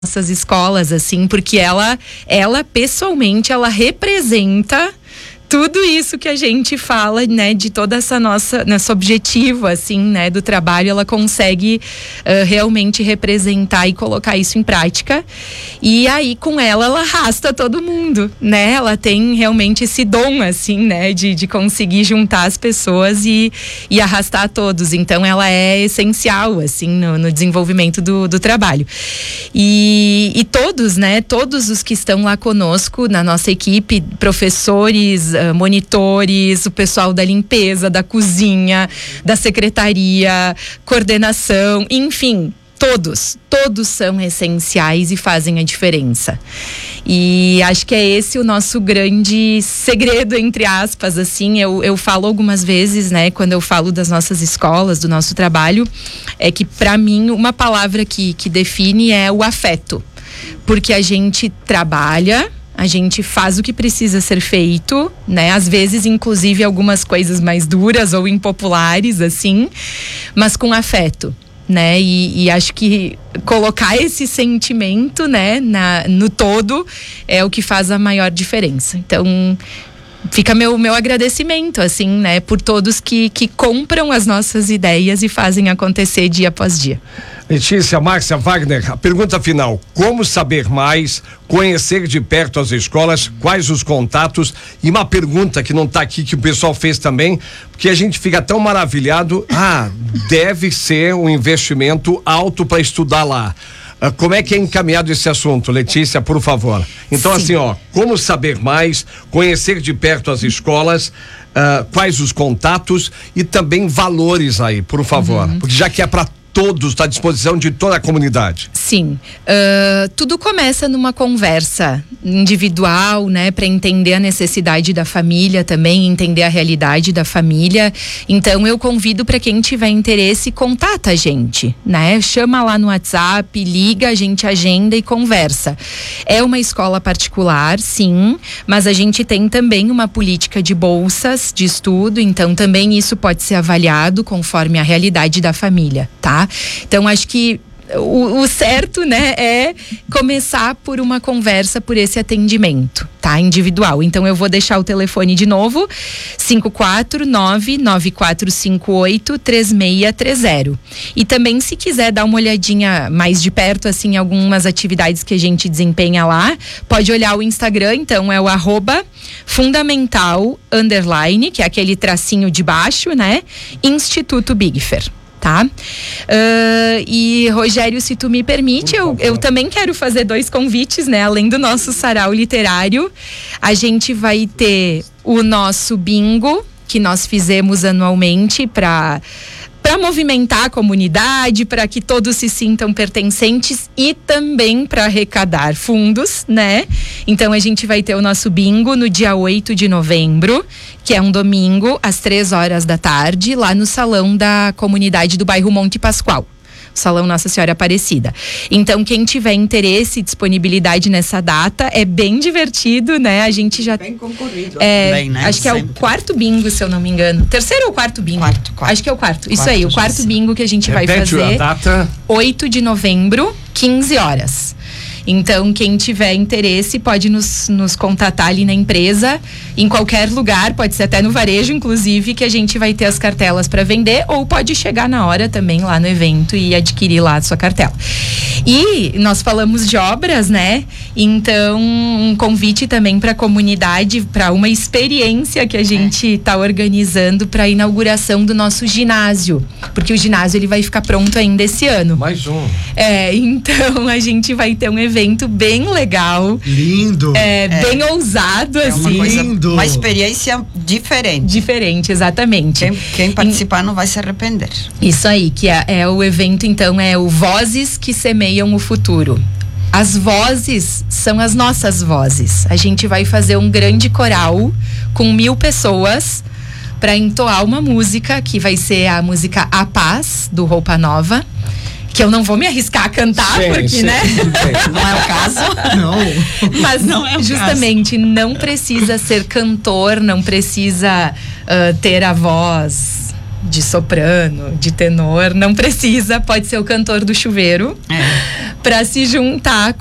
nossas escolas, assim, porque ela pessoalmente, ela representa tudo isso que a gente fala, né, de toda essa nosso objetivo, assim, né, do trabalho. Ela consegue realmente representar e colocar isso em prática. E aí, com ela arrasta todo mundo, né? Ela tem realmente esse dom, assim, né, de conseguir juntar as pessoas e arrastar todos. Então, ela é essencial, assim, no desenvolvimento do trabalho. E todos, né, todos os que estão lá conosco, na nossa equipe, professores, monitores, o pessoal da limpeza, da cozinha, da secretaria, coordenação, enfim, todos são essenciais e fazem a diferença. E acho que é esse o nosso grande segredo, entre aspas, assim. Eu falo algumas vezes, né, quando eu falo das nossas escolas, do nosso trabalho, é que, para mim, uma palavra que define é o afeto. Porque a gente trabalha, a gente faz o que precisa ser feito, né? Às vezes, inclusive, algumas coisas mais duras ou impopulares, assim, mas com afeto, né? E acho que colocar esse sentimento, né, no todo é o que faz a maior diferença. Então, fica meu agradecimento, assim, né, por todos que compram as nossas ideias e fazem acontecer dia após dia. Letícia, Márcia, Wagner, a pergunta final: como saber mais, conhecer de perto as escolas, quais os contatos? E uma pergunta que não está aqui, que o pessoal fez também, porque a gente fica tão maravilhado, deve ser um investimento alto para estudar lá. Como é que é encaminhado esse assunto, Letícia, por favor? Então, sim, assim, como saber mais, conhecer de perto as escolas, quais os contatos e também valores aí, por favor, porque já que é para todos, está à disposição de toda a comunidade. Sim, tudo começa numa conversa individual, né, para entender a necessidade da família também, entender a realidade da família. Então eu convido para quem tiver interesse, contata a gente, né, chama lá no WhatsApp, liga, a gente agenda e conversa. É uma escola particular, sim, mas a gente tem também uma política de bolsas de estudo, então também isso pode ser avaliado conforme a realidade da família, tá? Então, acho que o certo, né, é começar por uma conversa, por esse atendimento, tá? Individual. Então, eu vou deixar o telefone de novo: 549-9458-3630. E também, se quiser dar uma olhadinha mais de perto, assim, algumas atividades que a gente desempenha lá, pode olhar o Instagram. Então, é o @fundamental_, que é aquele tracinho de baixo, né? Instituto Bigfer. Tá? E Rogério, se tu me permite, eu também quero fazer 2 convites, né? Além do nosso sarau literário, a gente vai ter o nosso bingo, que nós fizemos anualmente para movimentar a comunidade, para que todos se sintam pertencentes e também para arrecadar fundos, né? Então a gente vai ter o nosso bingo no dia 8 de novembro, que é um domingo, às 15h, lá no salão da comunidade do bairro Monte Pascoal. Salão Nossa Senhora Aparecida. Então, quem tiver interesse e disponibilidade nessa data, é bem divertido, né? A gente já... Bem concorrido. Bem, né? Acho que é o 4º bingo, se eu não me engano. 3º ou 4º bingo? Quarto. Acho que é o 4º. Isso aí, o 4º bingo que a gente vai fazer. A data? 8 de novembro, 15h. Então, quem tiver interesse pode nos contatar ali na empresa, em qualquer lugar, pode ser até no varejo, inclusive, que a gente vai ter as cartelas para vender, ou pode chegar na hora também lá no evento e adquirir lá a sua cartela. E nós falamos de obras, né? Então, um convite também para a comunidade, para uma experiência que a gente está organizando para a inauguração do nosso ginásio, porque o ginásio ele vai ficar pronto ainda esse ano. Mais um. Então a gente vai ter um evento bem legal. Lindo. Bem ousado, assim. Lindo. Uma experiência diferente. Diferente, exatamente. Quem participar não vai se arrepender. Isso aí, que é o evento, então, é o Vozes que Semeiam o Futuro. As vozes são as nossas vozes. A gente vai fazer um grande coral com 1000 pessoas para entoar uma música, que vai ser a música A Paz, do Roupa Nova, que eu não vou me arriscar a cantar, porque, né? Não é o caso. Não. Mas não é justamente, não precisa ser cantor, não precisa ter a voz de soprano, de tenor, não precisa, pode ser o cantor do chuveiro. para se juntar